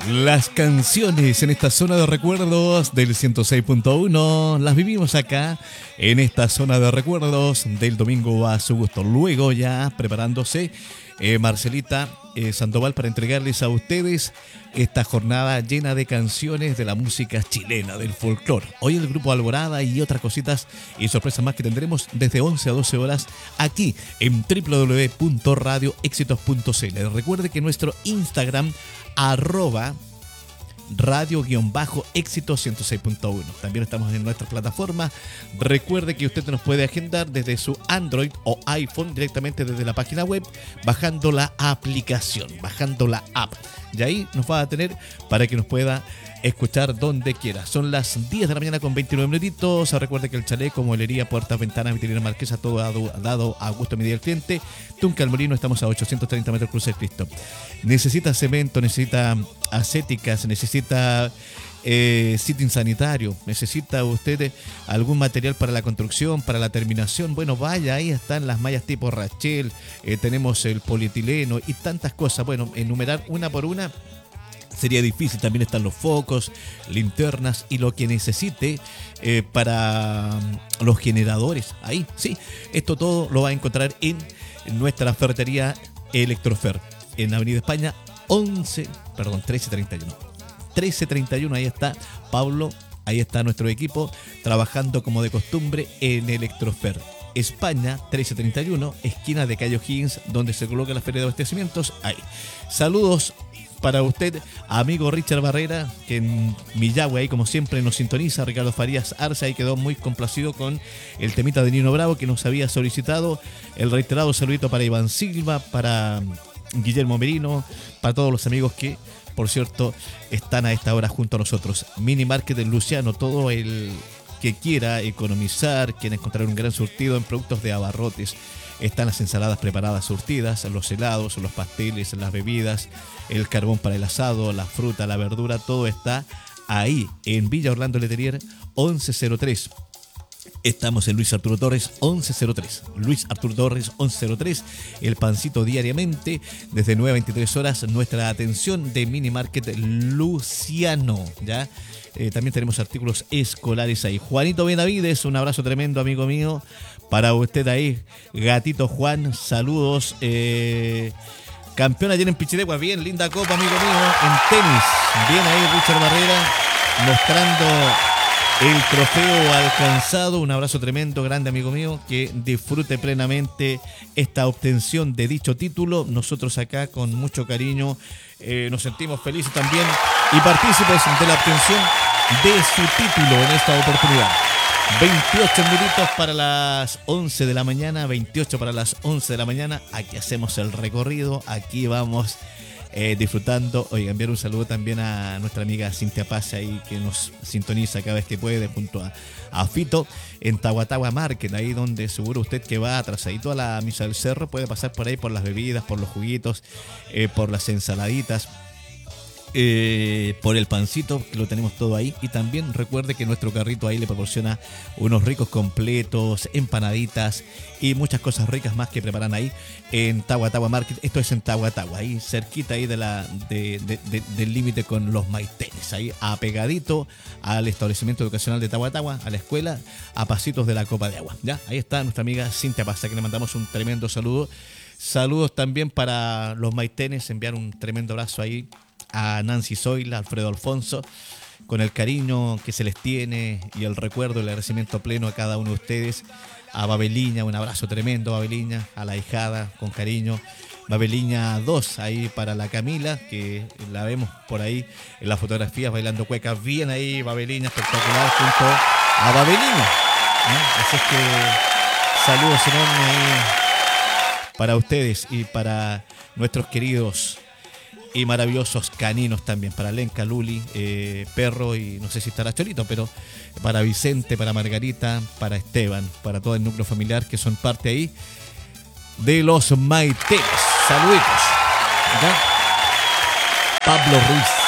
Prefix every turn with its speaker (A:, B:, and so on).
A: Las canciones en esta zona de recuerdos del 106.1 las vivimos acá en esta zona de recuerdos del domingo a su gusto. Luego ya preparándose Marcelita Sandoval para entregarles a ustedes esta jornada llena de canciones de la música chilena, del folclore. Hoy el grupo Alborada y otras cositas y sorpresas más que tendremos desde 11 a 12 horas aquí en www.radioexitos.cl. Recuerde que nuestro Instagram @radio-éxito 106.1. También estamos en nuestra plataforma. Recuerde que usted nos puede agendar desde su Android o iPhone directamente desde la página web, bajando la aplicación, bajando la app. Y ahí nos va a tener para que nos pueda escuchar donde quiera. Son las 10 de la mañana con 29 minutitos. Recuerde que el chaleco, mueblería, puertas, ventanas, vitrina Marquesa, todo dado a gusto medida del cliente. Tunca al Molino, estamos a 830 metros Cruz de Cristo. Necesita cemento, necesita acéticas, necesita sitting sanitario, necesita usted algún material para la construcción, para la terminación. Bueno, vaya, ahí están las mallas tipo Rachel, tenemos el polietileno y tantas cosas. Bueno, enumerar una por una sería difícil. También están los focos, linternas y lo que necesite para los generadores. Ahí, sí, esto todo lo va a encontrar en nuestra ferretería Electrofer, en Avenida España 1331. Ahí está Pablo, ahí está nuestro equipo trabajando como de costumbre en Electrofer. España 1331, esquina de Calle O'Higgins, donde se coloca la feria de abastecimientos. Ahí. Saludos para usted, amigo Richard Barrera, que en Millahue, ahí como siempre nos sintoniza. Ricardo Farías Arce, ahí quedó muy complacido con el temita de Nino Bravo que nos había solicitado. El reiterado saludito para Iván Silva, para Guillermo Merino, para todos los amigos que, por cierto, están a esta hora junto a nosotros. Mini Market del Luciano, todo el que quiera economizar, quiera encontrar un gran surtido en productos de abarrotes. Están las ensaladas preparadas surtidas, los helados, los pasteles, las bebidas, el carbón para el asado, la fruta, la verdura, todo está ahí en Villa Orlando Letelier 1103. Estamos en Luis Arturo Torres 1103. Luis Arturo Torres 1103. El pancito diariamente desde 9 a 23 horas. Nuestra atención de Mini Market Luciano, ¿ya? También tenemos artículos escolares ahí. Juanito Benavides, un abrazo tremendo, amigo mío. Para usted ahí, Gatito Juan, saludos. Campeón ayer en Pichilegua, bien, linda copa, amigo mío, en tenis. Bien ahí Richard Barrera, mostrando el trofeo alcanzado. Un abrazo tremendo, grande, amigo mío, que disfrute plenamente esta obtención de dicho título. Nosotros acá, con mucho cariño, nos sentimos felices también y partícipes de la obtención de su título en esta oportunidad. 28 minutos para las 11 de la mañana, 28 para las 11 de la mañana. Aquí hacemos el recorrido, aquí vamos disfrutando. Oiga, enviar un saludo también a nuestra amiga Cintia Paz ahí, que nos sintoniza cada vez que puede, junto a Fito en Tahuatahua Market, ahí donde seguro usted que va atrasadito a la Misa del Cerro puede pasar por ahí, por las bebidas, por los juguitos, por las ensaladitas, por el pancito, que lo tenemos todo ahí. Y también recuerde que nuestro carrito ahí le proporciona unos ricos completos, empanaditas y muchas cosas ricas más que preparan ahí en Tahuatahua Market. Esto es en Tahuatahua, ahí cerquita ahí del límite con los Maitenes, ahí apegadito al establecimiento educacional de Tahuatahua, a la escuela, a pasitos de la Copa de Agua. Ya, ahí está nuestra amiga Cintia Paz, que le mandamos un tremendo saludo. Saludos también para los Maitenes, enviar un tremendo abrazo ahí a Nancy Zoila, a Alfredo Alfonso, con el cariño que se les tiene y el recuerdo, el agradecimiento pleno a cada uno de ustedes. A Babeliña, un abrazo tremendo, Babeliña, a la hijada, con cariño. Babeliña 2, ahí para la Camila, que la vemos por ahí en las fotografías bailando cuecas. Bien ahí, Babeliña, espectacular, junto a Babeliña. Así es que saludos enormes ahí para ustedes y para nuestros queridos y maravillosos caninos también, para Lenca, Luli, Perro y no sé si estará Cholito, pero para Vicente, para Margarita, para Esteban, para todo el núcleo familiar que son parte ahí de los Maitenes. Saluditos. ¿Ya? Pablo Ruiz.